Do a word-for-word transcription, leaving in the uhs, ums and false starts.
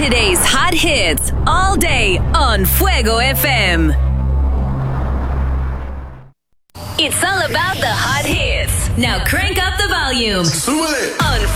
Today's hot hits all day on Fuego F M. It's all about the hot hits. Now crank up the volume. Súbele. On